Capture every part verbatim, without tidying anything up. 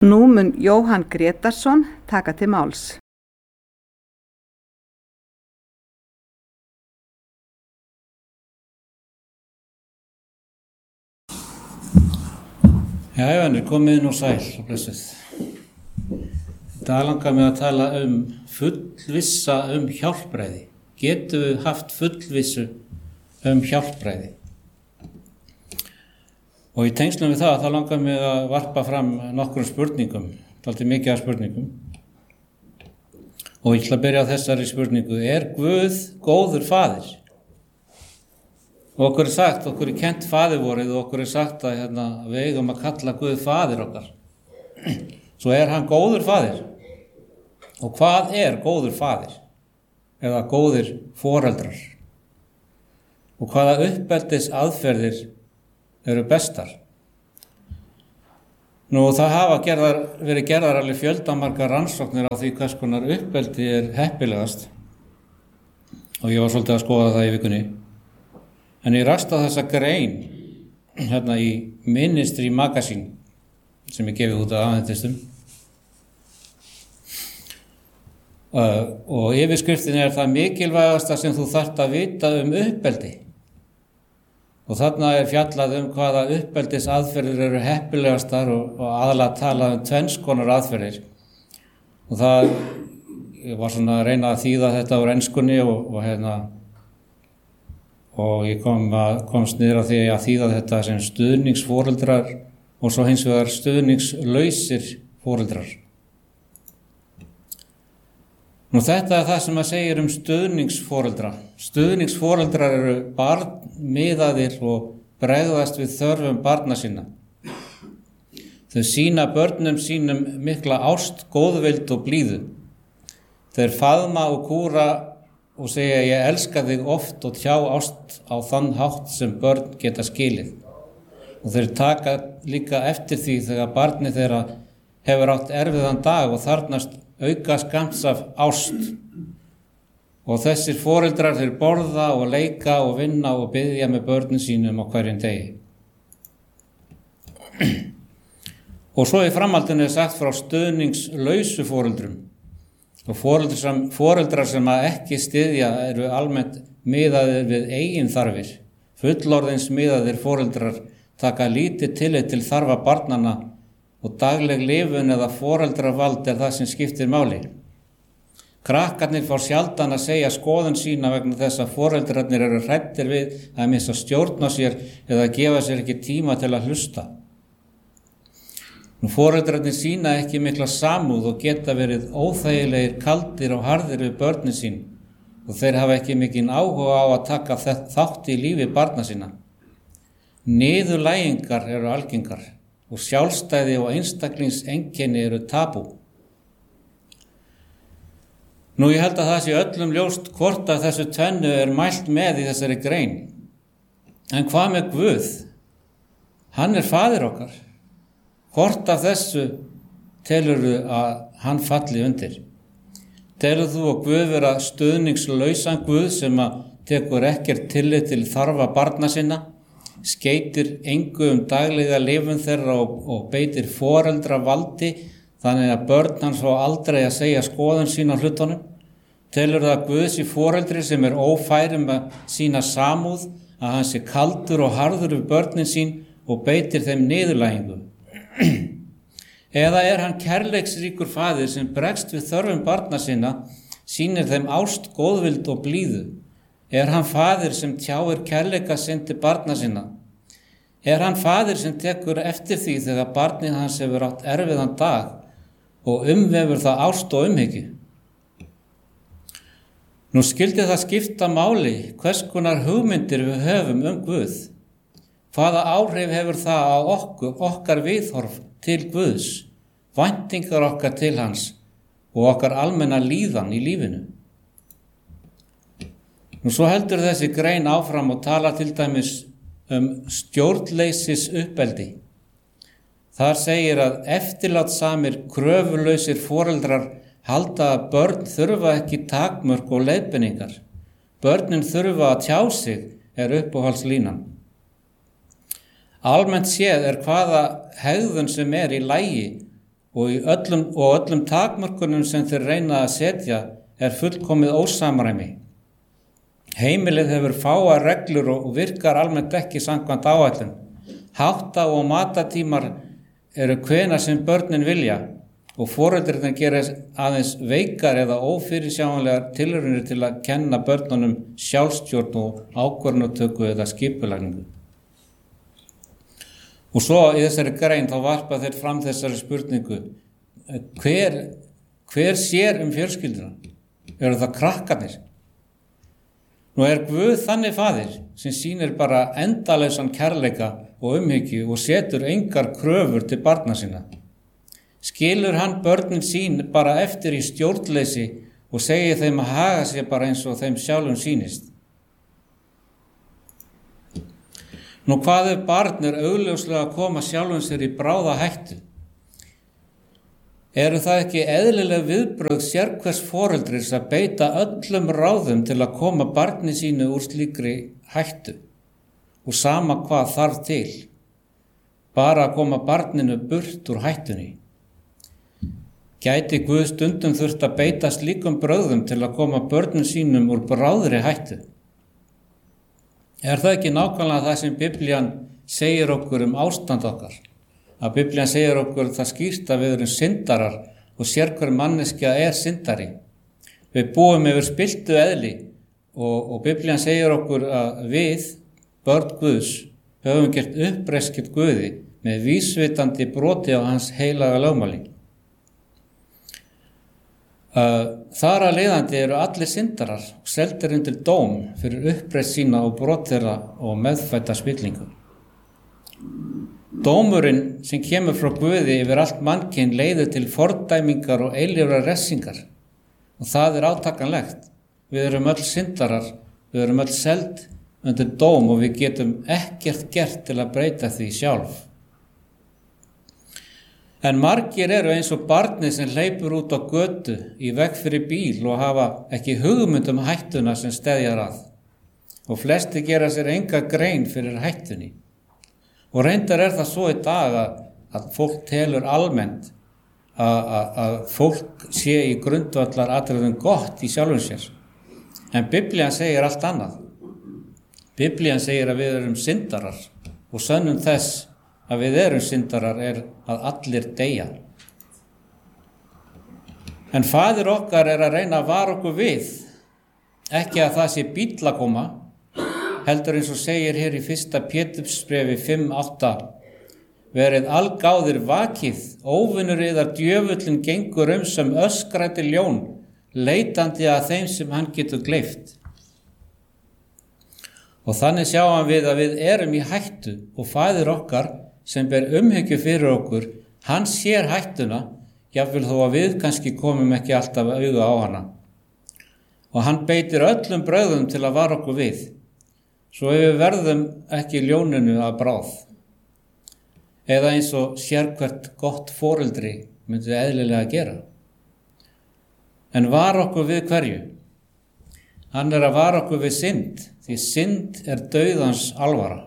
Nú mun Jóhann Grétarsson taka til máls. Jæja, hann er komið inn og sæl og blessuð. Það langar mig að tala um fullvissa um hjálpræði. Getum við haft fullvissu um hjálpræði? Og í tengslum við það, þá langar mig að varpa fram nokkrum spurningum, dálítið mikið af spurningum. Og ég ætla að byrja á þessari spurningu. Er Guð góður faðir? Og okkur er sagt, okkur er kennt faðirvorið og okkur er sagt að hérna, við eigum að kalla Guð faðir okkar. Svo er hann góður faðir. Og hvað er góður faðir? Eða góðir foreldrar? Og hvaða uppeldis aðferðir eru bestar? Nú, það hafa gerðar, verið gerðar alveg fjöldamargar rannsóknir á því hvers konar uppeldi er heppilegast. Og ég var svolítið að skoða það í vikunni. En ég rakst á þessa grein hérna í Ministry Magazine sem ég gefið út af aðventistum. Uh, og yfirskriftin er það mikilvægasta sem þú þarft að vita um uppeldi. Og þarna er fjallað um hvaða uppeldis aðferðir eru heppilegastar og, og aðalega talað um tvenns konar aðferðir. Og það, ég var svona að reyna að þýða þetta úr enskunni og, og hérna, og ég kom að, komst niður á því að þýða þetta sem stuðningsforeldrar og svo hins vegar stuðningslausir foreldrar. Nú þetta er það sem að segja um stuðningsforeldra. Stuðningsforeldrar eru barnmiðaðir og bregðast við þörfum barna sinna. Þau sýna börnum sínum mikla ást, góðvild og blíðu. Þeir faðma og kúra og segja ég elska þig oft og tjá ást á þann hátt sem börn geta skilið. Og þeir taka líka eftir því þegar barnið þeirra hefur átt erfiðan dag og þarnast auka skamts af ást. Og þessir foreldrar þeir borða og leika og vinna og biðja með börnin sínum á hverjum degi. Og svo í framhaldinu er sagt frá stuðningslausu foreldrum. Og foreldrar sem, foreldrar sem að ekki styðja eru almennt miðaðir við eigin þarfir. Fullorðins miðaðir foreldrar taka lítið tillit til þarfa barnanna og dagleg lifun eða foreldravald er það sem skiptir máli. Krakkarnir fá sjaldan að segja skoðun sína vegna þess að foreldrarnir eru hræddir við að missa stjórn á sér eða gefa sér ekki tíma til að hlusta. Foreldrarnir sýna ekki mikla samúð og geta verið óþægilegir, kaldir og harðir við börnin sín og þeir hafa ekki mikinn áhuga á að taka þátt í lífi barna sína. Niðurlægingar eru algengar og sjálfstæði og einstaklingseinkenni eru tabú. Nú ég held að það sé öllum ljóst hvort að þessu tvennu er mælt með í þessari grein. En hvað með Guð? Hann er faðir okkar. Hvort af þessu telurðu að hann falli undir? Telur þú að Guð vera stuðningslausan Guð sem að tekur ekkert tillit til þarfa barna sinna, skeytir engu um daglega lifun þeirra og, og beitir foreldravaldi þannig að börn hans fá aldrei að segja skoðun sín á hlutunum? Telur það að Guð sé foreldri sem er ófærum að sína samúð, að hann sé kaldur og harður við börnin sín og beitir þeim niðurlægingu? Eða er hann kærleiksríkur faðir sem bregst við þörfum barna sinna, sýnir þeim ást, góðvild og blíðu? Er hann faðir sem tjáir kærleika sinn til barna sinna? Er hann faðir sem tekur eftir því þegar barnið hans hefur átt erfiðan dag og umvefur það ást og umhyggju? Nú skyldi það skipta máli hvers konar hugmyndir við höfum um Guð. Hvaða áhrif hefur það á okkur, okkar viðhorf til Guðs, væntingar okkar til hans og okkar almenna líðan í lífinu? Nú svo heldur þessi grein áfram og talar til dæmis um stjórnleysis uppeldi. Þar segir að eftirlátssamir, kröfulausir foreldrar halda að börn þurfa ekki takmörk og leiðbeiningar. Börnin þurfa að tjá sig er uppáhaldslínan. Almennt séð er hvaða hegðun sem er í lagi og í öllum, og öllum takmörkunum sem þeir reyna að setja er fullkomið ósamræmi. Heimilið hefur fáa reglur og virkar almennt ekki samkvæmt áætlun. Hátta- og matatímar eru hvenær sem börnin vilja og foreldrirnir gera aðeins veikar eða ófyrirsjáanlegar tilraunir til að kenna börnunum sjálfstjórn og ákvörðunartöku eða skipulagningu. Og svo í þessari grein þá varpa þeir fram þessari spurningu: hver, hver sér um fjölskylduna? Eru það krakkarnir? Nú er Guð þannig faðir sem sýnir bara endalausan kærleika og umhyggju og setur engar kröfur til barna sinna. Skilur hann börnin sín bara eftir í stjórnleysi og segir þeim að haga sér bara eins og þeim sjálfum sýnist? Nú hvað ef barn er augljóslega að koma sjálfum sér í bráða hættu? Eru það ekki eðlileg viðbrögð sérhvers foreldris að beita öllum ráðum til að koma barni sínu úr slíkri hættu? Og sama hvað þarf til, bara að koma barninu burt úr hættunni. Gæti Guð stundum þurft að beita slíkum brögðum til að koma börnum sínum úr bráðri hættu? Er það ekki nákvæmlega það sem Biblían segir okkur um ástand okkar? Að Biblían segir okkur það skýrt að við erum syndarar og sérhver manneskja er syndari. Við búum yfir spilltu eðli og, og Biblían segir okkur að við, börn Guðs, höfum gert uppreist Guði með vísvitandi broti á hans heilaga lögmáli. Þar að leiðandi eru allir syndarar og seldir undir dóm fyrir uppreist sína og brot þeirra og meðfædda spillingu. Dómurinn sem kemur frá Guði yfir allt mannkyn leiðir til fordæmingar og eilífrar refsingar og það er átakanlegt. Við erum öll syndarar, við erum öll seld undir dóm og við getum ekkert gert til að breyta því sjálf. En margir eru eins og barnið sem hleypur út á götu í veg fyrir bíl og hafa ekki hugmynd um hættuna sem steðjar að. Og flesti gera sér enga grein fyrir hættunni. Og reyndar er það svo í dag að, að fólk telur almennt að, að, að fólk sé í grundvallar atriðum gott í sjálfum sér. En Biblían segir allt annað. Biblían segir að við erum syndarar og sönnum þess að við erum syndarar er að allir deyja. En faðir okkar er að reyna að vara okkur við, ekki að það sé bíll að koma, heldur eins og segir hér í fyrsta Pétursbréfi fimm átta: verið algáðir vakið, óvinur yðar djöfullinn gengur um sem öskrandi ljón, leitandi að þeim sem hann getur gleypt. Og þannig sjáum við að við erum í hættu og faðir okkar sem ber umhyggju fyrir okkur, hann sér hættuna, jafnvel þó að við kannski komum ekki alltaf auga á hana. Og hann beitir öllum brögðum til að vara okkur við, svo ef við verðum ekki ljóninu að bráð. Eða eins og sérhvert gott foreldri myndi eðlilega gera. En vara okkur við hverju? Hann er að vara okkur við synd, því synd er dauðans alvara.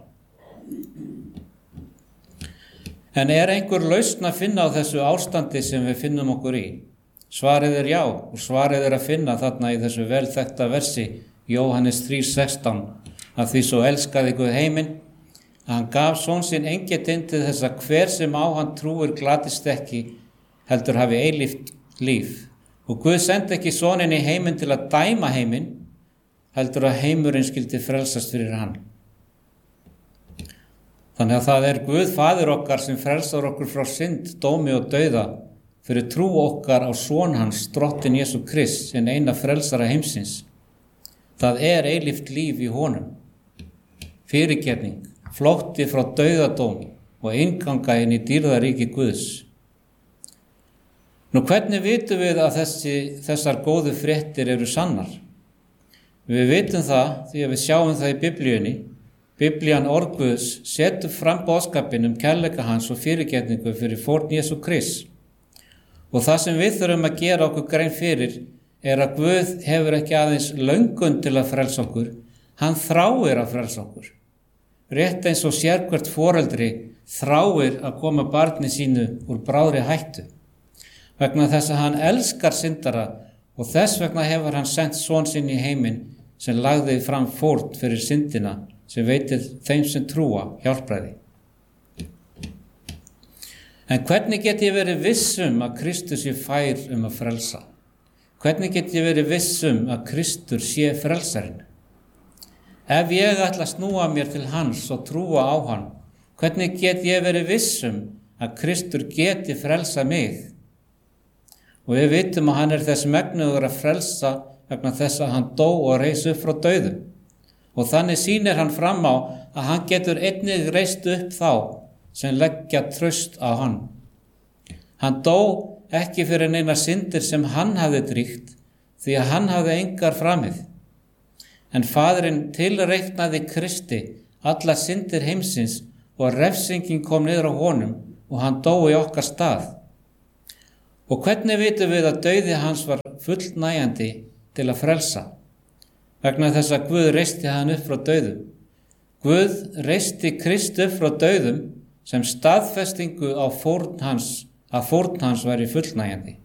En er einhver lausn að finna á þessu ástandi sem við finnum okkur í? Svarið er já, og svarið er að finna þarna í þessu velþekkta versi Jóhannes þrjú sextán, að því svo elskaði Guð heiminn að hann gaf son sinn enginn til þess að hver sem á hann trúir glatist ekki, heldur hafi eilíft líf. Og Guð sendi ekki soninn í heiminn til að dæma heiminn, heldur að heimurinn skyldi frelsast fyrir hann. Þannig að það er Guð faðir okkar sem frelsar okkur frá synd, dómi og dauða fyrir trú okkar á son hans, drottinn Jesú Krist, sem eina frelsara heimsins. Það er eilíft líf í honum, fyrirgefning, flótti frá dauðadóm og innganga inn í dýrðaríki Guðs. Nú hvernig vitum við að þessi, þessar góðu fréttir eru sannar? Við vitum það því að við sjáum það í Biblíunni. Biblían orð Guðs setur fram boðskapinn um kærleika hans og fyrirgefningu fyrir fórn Jesú Krist. Og það sem við þurfum að gera okkur grein fyrir er að Guð hefur ekki aðeins löngun til að frelsa okkur, hann þráir að frelsa okkur. Rétt eins og sérhvert foreldri þráir að koma barni sínu úr bráðri hættu. vegna þess að hann elskar syndara og þess vegna hefur hann sent son sinn í heiminn sem lagði fram fórn fyrir syndina sem veitir þeim sem trúa hjálpræði. En hvernig get ég verið viss um að Kristur sé fær um að frelsa? Hvernig get ég verið viss um að Kristur sé frelsarinn? Ef ég ætla að snúa mér til hans og trúa á hann, hvernig get ég verið viss um að Kristur geti frelsa mig? Og við vitum að hann er þess megnugur að frelsa vegna þess að hann dó og reis upp frá dauðum. Og þannig sýnir hann fram á að hann getur einnig reist upp þá sem leggja traust á hann. Hann dó ekki fyrir neina syndir sem hann hafði dríkt, því að hann hafði engar framið. En Faðirinn tilreiknaði Kristi alla syndir heimsins og refsingin kom niður á honum og hann dó í okkar stað. Og hvernig vitum við að dauði hans var fullnægjandi til að frelsa? Vegna þess að Guð reisti hann upp frá dauðum. Guð reisti Krist upp frá dauðum sem staðfestingu á fórn hans, að fórn hans væri fullnægjandi.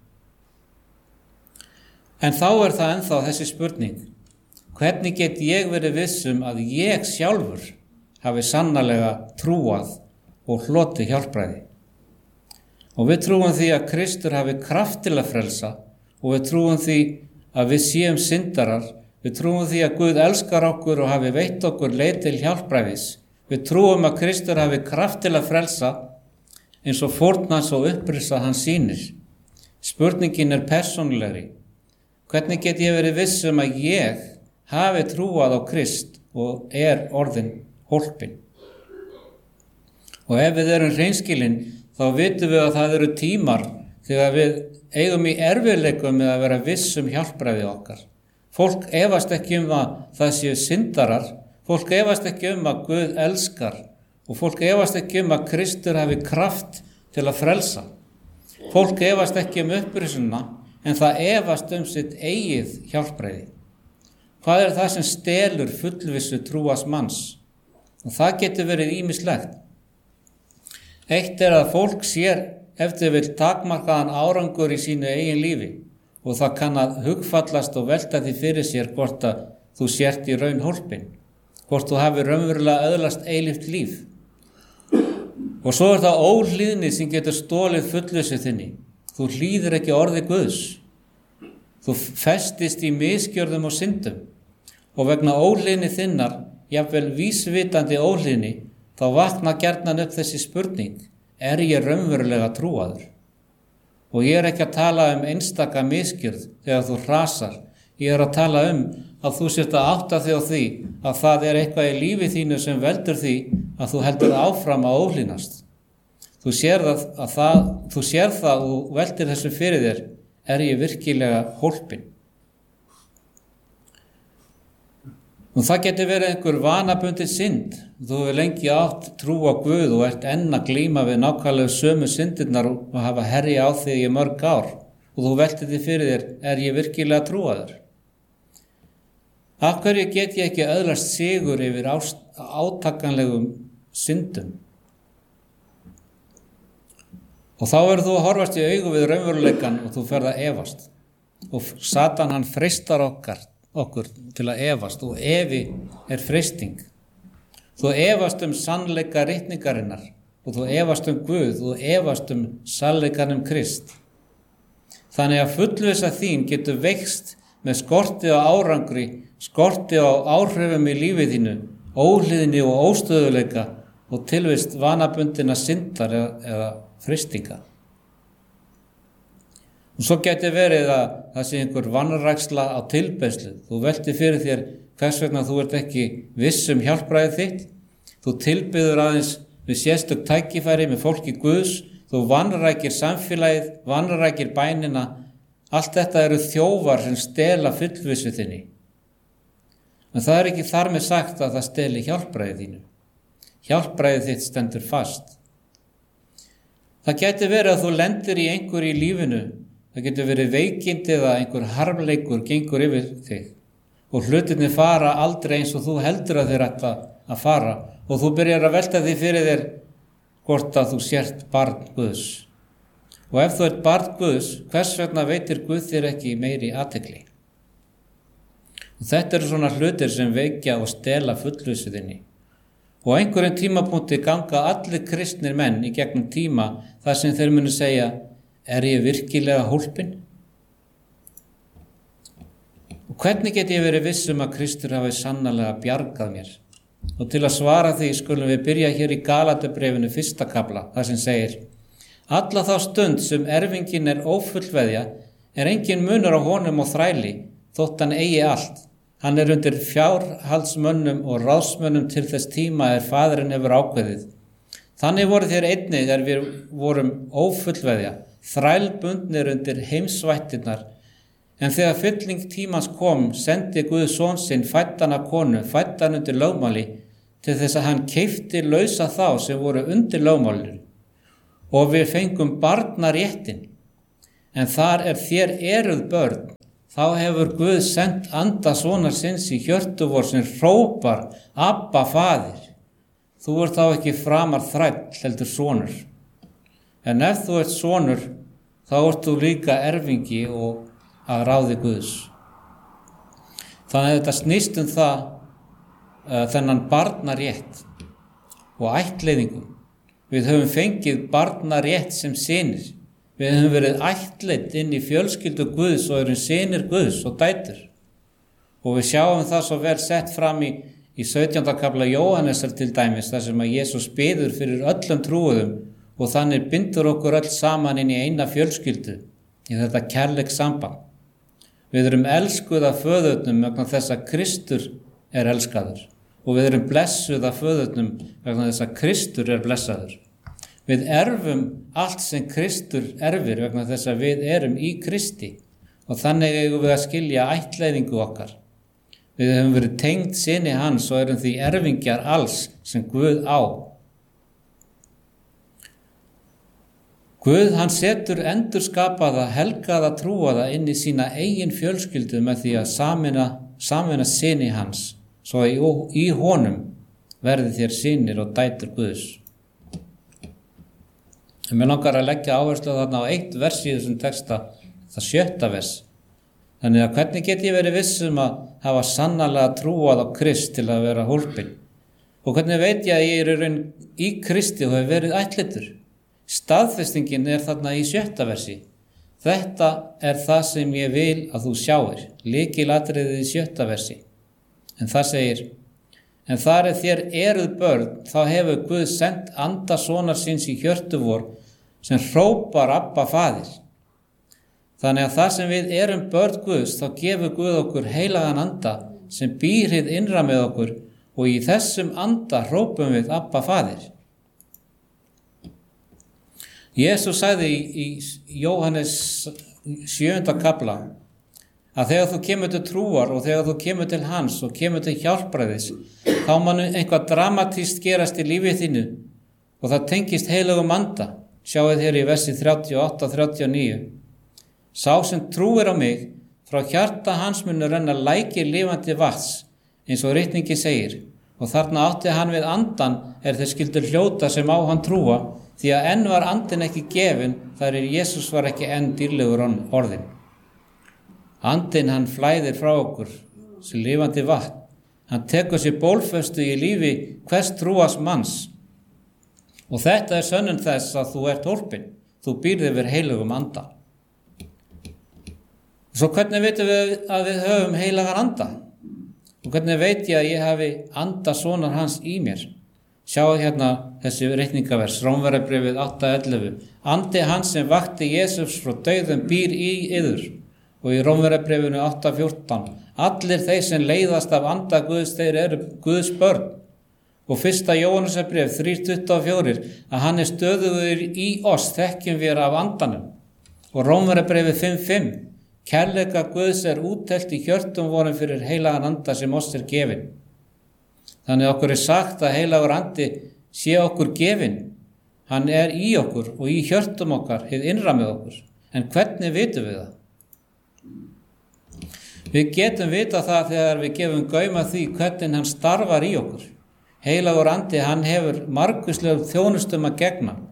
En þá er það ennþá þessi spurning: hvernig get ég verið viss um að ég sjálfur hafi sannarlega trúað og hlotið hjálpræði? Og við trúum því að Kristur hafi kraft til að frelsa og við trúum því að við séum syndarar. Við trúum því að Guð elskar okkur og hafi veitt okkur leið til hjálpræðis. Við trúum að Kristur hafi kraft til að frelsa eins og fórn hans og upprisa hans sýnir. Spurningin er persónulegri. Hvernig get ég verið viss um að ég hafi trúað á Krist og er orðin hólpin? Og ef við erum hreinskilin, þá vitum við að það eru tímar þegar við eigum í erfiðleikum með að vera viss um hjálpræði okkar. Fólk efast ekki um að það séu syndarar, fólk efast ekki um að Guð elskar og fólk efast ekki um að Kristur hafi kraft til að frelsa. Fólk efast ekki um upprisuna, en það efast um sitt eigið hjálpræði. Hvað er það sem stelur fullvissu trúas manns? Og það getur verið ýmislegt. Eitt er að fólk sér eftir vill takmarkaðan árangur í sínu eigin lífi og það kann að hugfallast og velta því fyrir sér hvort að þú sért í raun hólpin, hvort þú hafi raunverulega öðlast eilíft líf. Og svo er það óhlýðni sem getur stólið fullvissu þinni. Þú hlýðir ekki orði Guðs. Þú festist í misgjörðum og syndum og vegna óhlýðni þinnar, jafnvel vísvitandi óhlýðni, þá vakna gjarnan upp þessi spurning: er ég raunverulega trúaður? Og ég er ekki að tala um einstaka misgjörð þegar þú hrasar. Ég er að tala um að þú sért að átta þig á því að það er eitthvað í lífi þínu sem veldur því að þú heldur áfram að óhlýðnast. Þú sér það, að það, þú sér það og veltir þessu fyrir þér: er ég virkilega hólpin? Og það getur verið einhver vanabundin synd. Þú hefur lengi átt trú á Guð og ert enn að glíma við nákvæmlega sömu syndirnar og hafa herja á þig í mörg ár. Og þú veltir því fyrir þér: er ég virkilega trúaður? Af hverju get ég ekki öðlast sigur yfir átakanlegum syndum? Og þá verður þú að horfast í augu við raunveruleikann og þú ferð að efast. Og Satan hann freistar okkar okkur til að efast og efi er freisting. Þú efast um sannleika ritningarinnar og þú efast um Guð og efast um sannleikann um Krist. Þannig að fullvissa þín getur veikst með skorti á árangri, skorti á áhrifum í lífið þínu, óhlýðni og óstöðuleika og tilvist vanabundina syndar eða, eða freistinga. Og svo getur verið að það sé einhver vanræksla á tilbeiðslu. Þú veltir fyrir þér hvers vegna þú ert ekki viss um hjálpræðið þitt. Þú tilbiður aðeins við sérstök tækifæri með fólki Guðs. Þú vanrækir samfélagið, vanrækir bænina. Allt þetta eru þjófar sem stela fullvissu þinni. En það er ekki þar með sagt að það steli hjálpræðið þínu. Hjálpræðið þitt stendur fast. Það getur verið að þú lendir í einhverju í lífinu. Það getur verið veikindi eða einhver harmleikur gengur yfir þig og hlutirnir fara aldrei eins og þú heldur að þeir ætla að fara og þú byrjar að velta því fyrir þér hvort að þú sért barn Guðs. Og ef þú ert barn Guðs, hvers vegna veitir Guð þér ekki meiri athygli? Og þetta eru svona hlutir sem veikja og stela fullvissuðinni. Og á einhverjum tímapunkti ganga allir kristnir menn í gegnum tíma þar sem þeir munu segja, er ég virkilega hólpinn? Og hvernig get ég verið viss um að Kristur hafi sannarlega bjargað mér? Og til að svara því skulum við byrja hér í Galatabréfinu fyrsta kafla, þar sem segir, alla þá stund sem erfingin er ófullveðja, er engin munur á honum og þræli, þótt hann eigi allt. Hann er undir fjárhaldsmönnum og ráðsmönnum til þess tíma er faðirinn hefur ákveðið. Þannig voru þér einnig þegar við vorum ófullveðja, þrælbundnir undir heimsvættirnar, en þegar fylling tímans kom, sendi Guð son sinn fæddan af konu, fæddan undir lögmáli, til þess að hann keypti lausa þá sem voru undir lögmálinu. Og við fengum barnaréttin, en þar er þér eruð börn, þá hefur Guð sent anda sonar sinns í hjörtu vor sem hrópar, Abba, faðir. Þú ert þá ekki framar þræll, heldur sonur. En ef þú ert sonur, þá ert þú líka erfingi og að ráði Guðs. Þannig að þetta snýst um það, uh, þennan barnarétt og ættleiðingum. Við höfum fengið barnarétt sem synir. Við höfum verið ættleidd inn í fjölskyldu Guðs og erum synir Guðs og dætur. Og við sjáum það svo vel sett fram í, í sautjánda kafla Jóhannesar til dæmis, þar sem að Jesús biður fyrir öllum trúuðum og þannig bindur okkur öll saman inn í eina fjölskyldu í þetta kærleiks samband. Við erum elskuð af föðurnum vegna þess að Kristur er elskaður og við erum blessuð af föðurnum vegna þess að Kristur er blessaður. Við erfum allt sem Kristur erfir vegna þess að við erum í Kristi og þannig eigum við að skilja ættleiðingu okkar. Við hefum verið tengd syni hans og erum því erfingjar alls sem Guð á. Guð hann setur endurskapaða, helgaða trúaða inn í sína eigin fjölskyldu með því að samina, samina syni hans, svo í, í honum verði þér synir og dætur Guðs. En mér langar að leggja áherslu þarna á eitt vers í þessum texta, það sjötta vers. Þannig að hvernig get ég verið viss um að hafa sannarlega trúað á Krist til að vera hólpinn? Og hvernig veit ég að ég er í raun í Kristi og hef verið ættleiddur? Staðfestingin er þarna í sjötta versi. Þetta er það sem ég vil að þú sjáir, lykilatriðið í sjötta versi. En það segir, en þar er þér eruð börn, þá hefur Guð sent anda sonar síns í hjörtu vor, sem hrópar Abba, faðir. Þannig að þar sem við erum börn Guðs, þá gefur Guð okkur heilagan anda, sem býr hið innra með okkur, og í þessum anda hrópum við Abba, faðir. Jesús sagði í, í Jóhannes sjöunda kafla að þegar þú kemur til trúar og þegar þú kemur til hans og kemur til hjálpræðis, þá mun eitthvað dramatískt gerast í lífið þínu og það tengist heilugum anda. Sjáið hér í versi þrjátíu og átta og þrjátíu og níu. Sá sem trúir á mig, frá hjarta hans munu renna lækir lifandi vatns, eins og ritningi segir, og þarna átti hann við andan er þeir skyldu hljóta sem á hann trúa, því að enn var andin ekki gefin, þar er Jesús var ekki enn dýrlegur orðin. Andin hann flæðir frá okkur, sem lifandi vatn. Hann tekur sér bólfestu í lífi hvers trúas manns. Og þetta er sönnun þess að þú ert hólpinn, þú býrð yfir heilugum anda. Svo hvernig veitum við að við höfum heilagan anda? Og hvernig veit ég að ég hafi anda sonar hans í mér? Sjáu hérna þessi reikningavers, Rómverjabréfið átta ellefu. Andi hans sem vakti Jesús frá dauðum býr í yður. Og í Rómverjabréfinu átta fjórtán. Allir þeir sem leiðast af anda Guðs, þeir eru Guðs börn. Og fyrsta Jóhannesarbréf þrjú tuttugu og fjögur, að hann er stöðugur í oss, þekkjum við af andanum. Og Rómverjabréfið fimm fimm. Kærleika Guðs er úttelt í hjörtum vorum fyrir heilagan anda sem oss er gefin. Þannig okkur er sagt að heilagur andi sé okkur gefin. Hann er í okkur og í hjörtum okkar, hið innra með okkur. En hvernig vitum við það? Við getum vita það þegar við gefum gaum að því hvernig hann starfar í okkur. Heilagur andi, hann hefur margvíslegum þjónustum að gegna.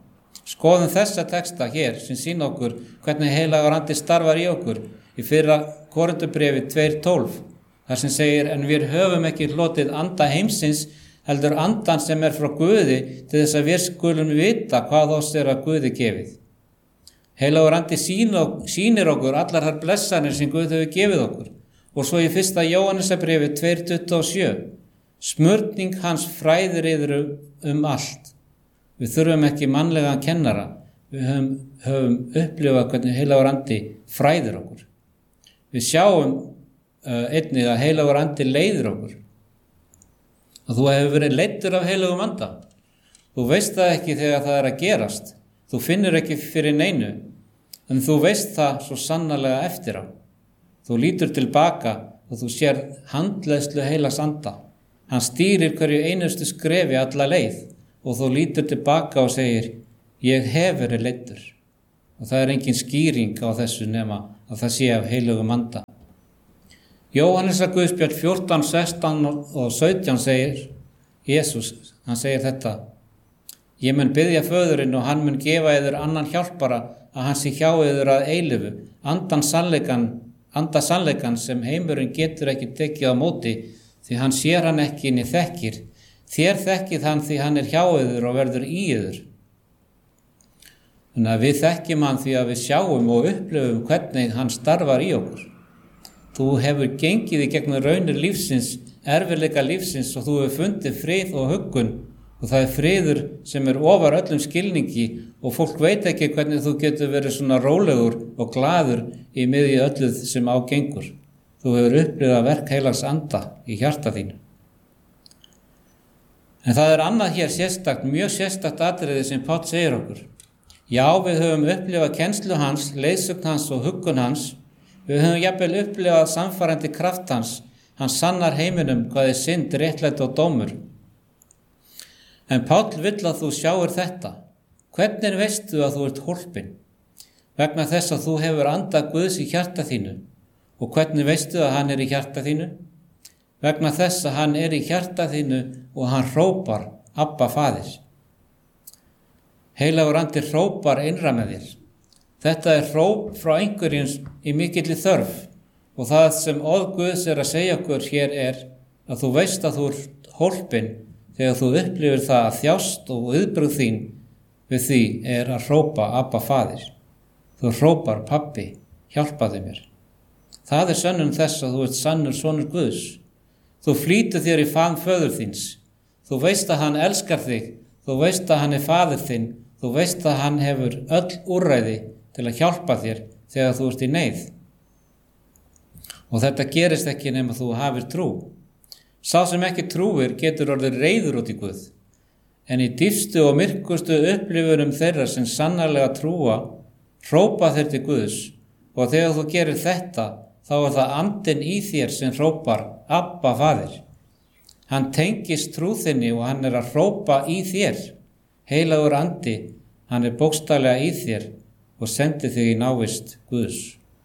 Skoðum þessa texta hér sem sýna okkur hvernig heilagur andi starfar í okkur í fyrra Korinthubréfi tvö tólf, þar sem segir: en við höfum ekki hlotið anda heimsins, heldur andan sem er frá Guði, til þess að við skulum vita hvað oss er að Guði gefið. Heilagur andi sýnir okkur allar þær blessanir sem Guð hefur gefið okkur. Og svo í fyrsta Jóhannesarbréfi tvö tuttugu og sjö, smurning hans fræðir yður um allt. Við þurfum ekki mannlegan kennara, við höfum, höfum upplifað hvernig heilagur andi fræðir okkur. Við sjáum uh, einnig að heilagur andi leiðir okkur. Og þú hefur verið leiddur af heilagum anda. Þú veist það ekki þegar það er að gerast. Þú finnur ekki fyrir neinu, en þú veist það svo sannarlega eftir á. Þú lítur tilbaka og þú sér handleiðslu heilags anda. Hann stýrir hverju einustu skrefi alla leið og þú lítur tilbaka og segir: ég hef verið leiddur. Og það er engin skýring á þessu nema að það sé af heilagum anda. Jóhannesar Guðspjall fjórtán, sextán og sautján segir Jesús, hann segir þetta: ég mun biðja föðurinn og hann mun gefa yður annan hjálpara, að hann sé hjá yður að eilífu, andan sannleikan, anda sannleikan sem heimurinn getur ekki tekið á móti, því hann sér hann ekki inni þekkir. Þér þekkið hann því hann er hjá yður og verður í yður. Þannig að við þekkjum hann því að við sjáum og upplifum hvernig hann starfar í okkur. Þú hefur gengið í gegnum raunir lífsins, erfiðleika lífsins, og þú hefur fundið frið og huggun, og það er friður sem er ofar öllum skilningi, og fólk veit ekki hvernig þú getur verið svona rólegur og glaður í miðju ölluð sem ágengur. Þú hefur upplifað verk heilags anda í hjarta þínu. En það er annað hér sérstakt, mjög sérstakt atriði sem Páll segir okkur. Já, við höfum upplifað kennslu hans, leiðsögn hans og huggun hans. Við höfum jafnvel upplifað samfarandi kraft hans. Hann sannar heiminum hvað er synd, réttlæti og dómur. En Páll vill að þú sjáir þetta. Hvernig veistu að þú ert hólpin? Vegna þess að þú hefur anda Guðs í hjarta þínu. Og hvernig veistu að hann er í hjarta þínu? Vegna þess að hann er í hjarta þínu og hann hrópar: Abba, Faðir. Heilagur andi hrópar innra með þér. Þetta er hróp frá einhverjum í mikilli þörf, og það sem orð Guðs er að segja okkur hér er að þú veist að þú ert hólpin þegar þú upplifir það að þjást, og viðbrögð þín við því er að hrópa: Abba, Faðir. Þú hrópar: Pabbi, hjálpaðu mér. Það er sönnun þess að þú ert sannur sonur Guðs. Þú flýtur þér í faðm föður þíns. Þú veist að hann elskar þig. Þú veist að hann er faðir þinn. Þú veist að hann hefur öll úrræði til að hjálpa þér þegar þú ert í neyð. Og þetta gerist ekki nema þú hafir trú. Sá sem ekki trúir getur orðið reiður út í Guð. En í dýpstu og myrkustu upplifunum þeirra sem sannarlega trúa, hrópa þeir til Guðs. Og þegar þú gerir þetta, þá er það andinn í þér sem hrópar: Abba, Faðir. Hann tengist trú þinni og hann er að hrópa í þér. Heilagur andi, hann er bókstaflega í þér og sendir þig í návist Guðs.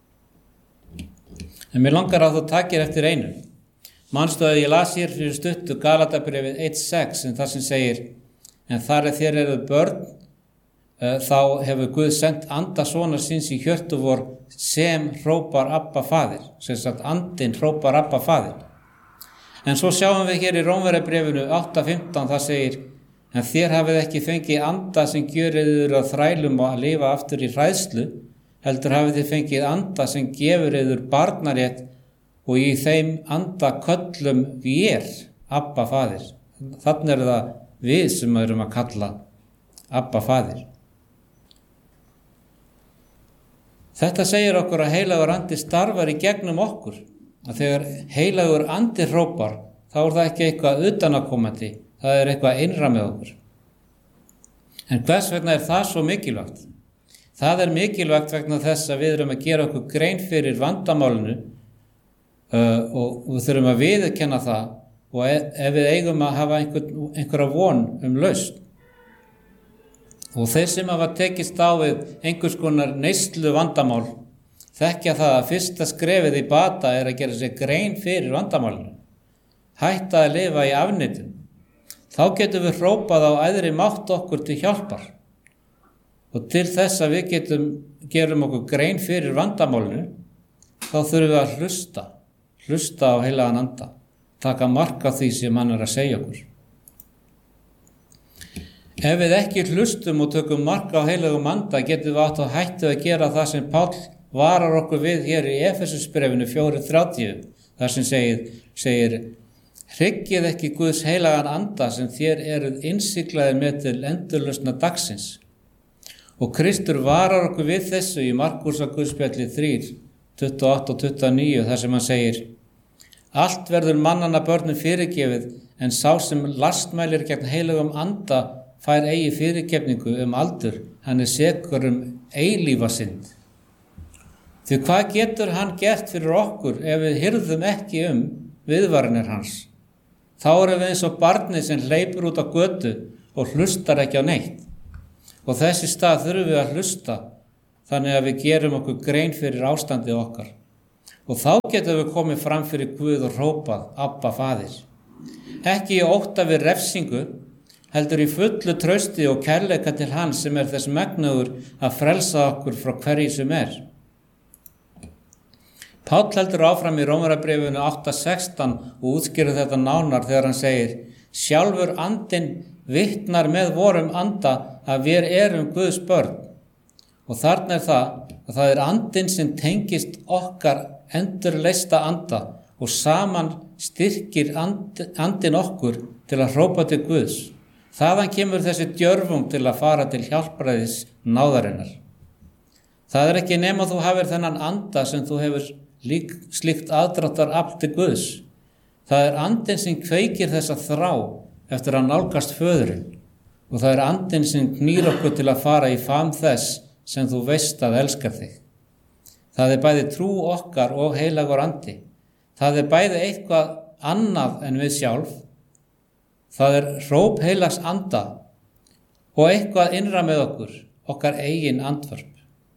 En mér langar að þú takir eftir einu. Manstu að ég las hér fyrir stuttu Galatabréfið eitt sex, en það sem segir: en þar er þér eruð börn, þá hefur Guð sendt anda sonar síns í hjörtu vor sem hrópar Abba, Faðir. Sem sagt, andinn hrópar Abba, Faðir. En svo sjáum við hér í Rómverjabréfinu átta fimmtán, það segir: en þér hafið ekki fengið anda sem gjörið yður að þrælum og að lifa aftur í hræðslu, heldur hafið þið fengið anda sem gefur yður barnarétt, og í þeim anda köllum vér Abba, Faðir. Þannig er það við sem erum að kalla Abba, Faðir. Þetta segir okkur að heilagur andi starfar í gegnum okkur. Að þegar heilagur andi hrópar, þá er það ekki eitthvað utanakomandi, það er eitthvað innra með okkur. En hvers vegna er það svo mikilvægt? Það er mikilvægt vegna þess að við erum að gera okkur grein fyrir vandamálinu uh, og við þurfum að viðurkenna það, og ef við eigum að hafa einhver, einhverja von um lausn. Og þeir sem hafa tekist á við einhvers konar neyslu vandamál þekkja það að fyrsta skrefið í bata er að gera sér grein fyrir vandamálinu. Hætta að lifa í afneitun. Þá getum við hrópað á æðri mátt okkur til hjálpar. Og til þess að við getum, gerum okkur grein fyrir vandamálinu, þá þurfum við að hlusta, hlusta á heilagan anda, taka mark á því sem hann er að segja okkur. Ef við ekki hlustum og tökum mark á heilagum anda, getum við átt að hættu að gera það sem Páll varar okkur við hér í Efesusbréfinu fjögur þrjátíu, þar sem segir, segir hryggið ekki Guðs heilagan anda sem þér eruð innsiglaðir með til endurlausna dagsins. Og Kristur varar okkur við þessu í Markúsar Guðspjalli þrjú, tuttugu og átta og tuttugu og níu, þar sem hann segir: allt verður mannanna börnum fyrirgefið, en sá sem lastmælir gegn heilagum anda fær eigi fyrirgefningu um aldur, hann er sekur um eilífa synd. Því hvað getur hann gert fyrir okkur ef við hirðum ekki um viðvaranir hans? Þá erum við eins og barnið sem hleypur út á götu og hlustar ekki á neitt. Og þessi stað þurfum við að hlusta, þannig að við gerum okkur grein fyrir ástandið okkar. Og þá getum við komið fram fyrir Guð og hrópað: Abba, Faðir. Ekki í ótta við refsingu, heldur í fullu trausti og kærleika til hans sem er þess megnugur að frelsa okkur frá hverju sem er. Páll heldur áfram í Rómarbréfinu átta sextán og útskýrir þetta nánar þegar hann segir: sjálfur andinn vitnar með vorum anda að við erum Guðs börn. Og þarna er það að það er andinn sem tengist okkar endurleista anda og saman styrkir and, andinn okkur til að hrópa til Guðs. Þaðan kemur þessi djörfung til að fara til hjálpræðis náðarinnar. Það er ekki nema þú hafir þennan anda sem þú hefur lík, slíkt aðdráttar afl til Guðs. Það er andinn sem kveikir þessa þrá eftir að nálgast föðurinn, og það er andinn sem knýr okkur til að fara í fam þess sem þú veist að elskar þig. Það er bæði trú okkar og heilagur andi. Það er bæði eitthvað annað en við sjálf. Það er hróp heilags anda og eitthvað innra með okkur, okkar eigin andvörp.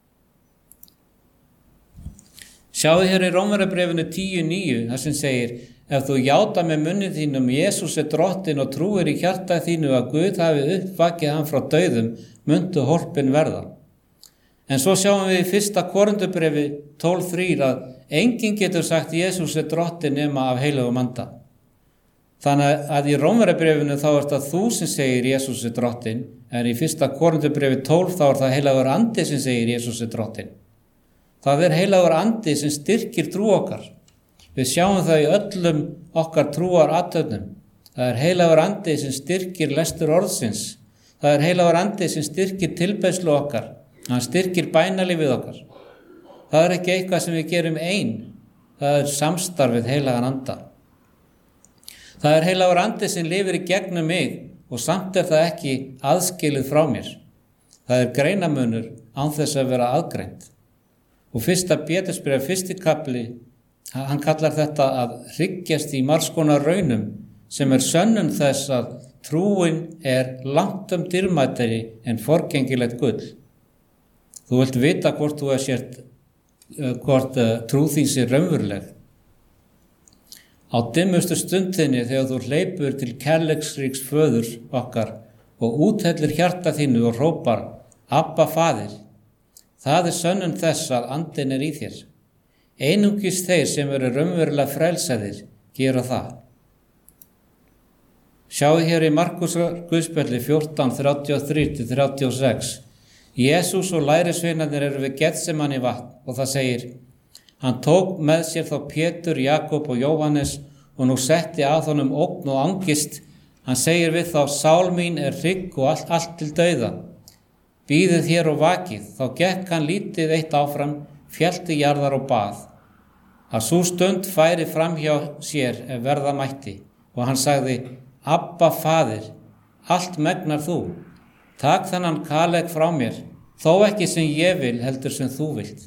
Sjáðu hér í Rómarbréfinu tíu níu, þar sem segir: ef þú játa með munni þínum Jesús er drottinn og trúir í hjarta þínu að Guð hafi uppvakið hann frá dauðum, muntu hólpin verða. En svo sjáum við í fyrsta Korinthubréfi tólf þrjú að enginn getur sagt Jesús er drottinn nema af heilagum anda. Þannig að í Rómarbréfinu þá er það þú sem segir Jesús er drottinn, en í fyrsta Korinthubréfi tólf þá er það heilagur andi sem segir Jesús er drottinn. Það er heilagur andi sem styrkir trú okkar. Við sjáum það í öllum okkar trúar athöfnum. Það er heilagur andi sem styrkir lestur orðsins. Það er heilagur andi sem styrkir tilbeiðslu okkar. Hann styrkir bænalífið okkar. Það er ekki eitthvað sem við gerum ein. Það er samstarfið heilagan anda. Það er heilagur andi sem lifir í gegnum mig og samt er það ekki aðskilið frá mér. Það er greinamunur án þess að vera aðgreint. Og fyrsta Pétursbréf, fyrsti kafli, hann kallar þetta að hryggjast í margs konar raunum sem er sönnun þess að trúin er langtum dýrmætari en forgengilegt gull. Þú vilt vita hvort þú er sért, hvort trú þín sé raunveruleg. Á dimmustu stundinni þegar þú hleypur til kærleiksríks föður okkar og úthellir hjarta þínu og hrópar: Abba, Faðir. Það er sönnun þess að andinn er í þér. Einungis þeir sem eru raunverulega frelsaðir gera það. Sjáu hér í Markúsar Guðspjalli fjórtán þrjátíu og þrjú til þrjátíu og sex. Jesús og lærisveinarnir eru við Getsemanni vatn og það segir: hann tók með sér þá Pétur, Jakob og Jóhannes og nú setti að honum ógn og angist. Hann segir við þá: sál mín er hrygg og allt, allt til dauða. Bíðið hér og vakið. Þá gekk hann lítið eitt áfram, féll til jarðar og bað. Að sú stund færi fram hjá sér ef verða mætti og hann sagði: Abba, Faðir, allt megnar þú. Takk þennan kaleg frá mér, þó ekki sem ég vil heldur sem þú vilt.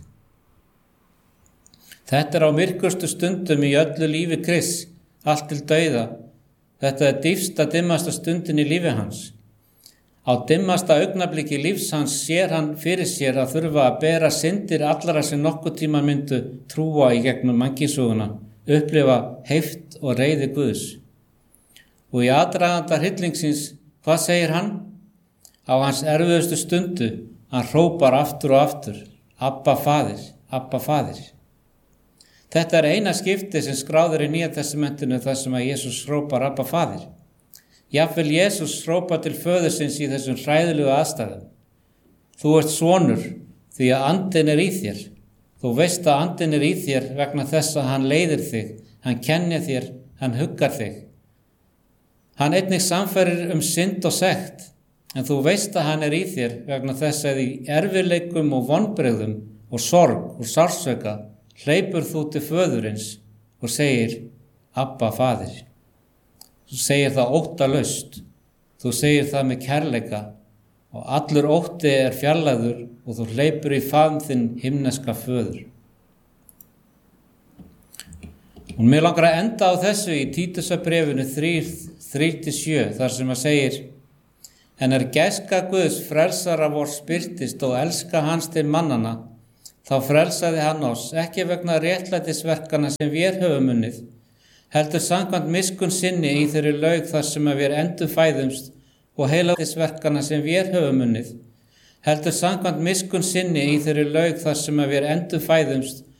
Þetta er á myrkustu stundum í öllu lífi Krists, allt til dauða. Þetta er dýpsta, dimmasta stundin í lífi hans. Á dimmasta augnabliki lífs hans sér hann fyrir sér að þurfa að bera syndir allara sem nokkuð tíma myndu trúa í gegnum mannkynssöguna, upplifa heift og reiði Guðs. Og í aðdraganda hryllingsins, hvað segir hann? Á hans erfiðustu stundu, Hann hrópar aftur og aftur, Abba faðir, Abba faðir. Þetta er eina skipti sem skráður í Nýja testamentinu þar sem að Jesús hrópar Abba faðir. Jafnvel Jesús hrópar til föðursins í þessum hræðilegu aðstæðum. Þú ert sonur því að andinn er í þér. Þú veist að andinn er í þér vegna þess að hann leiðir þig, hann kennir þér, hann huggar þig. Hann einnig samfærir um synd og sekt, en þú veist að hann er í þér vegna þess að í erfiðleikum og vonbrigðum og sorg og sársauka hleypur þú til föðurins og segir Abba faðir. Þú segir það óttalaust, þú segir það með kærleika og allur ótti er fjarlægður og þú hleypur í faðm þinn himneska föður. Og mér langar að enda á þessu í Títusarbréfinu þrjú til sjö þar sem að segir: En er gæska Guðs frelsara vors birtist og elska hans til mannana, þá frelsaði hann oss ekki vegna réttlætisverkana sem við höfum unnið, heldur samkvæmt miskunn sinni í þeirri laug þar sem að við endurfæðumst og heilagsverkana sem við höfum unnið, heldur samkvæmt miskunn sinni í þeirri laug þar sem að við endurfæðumst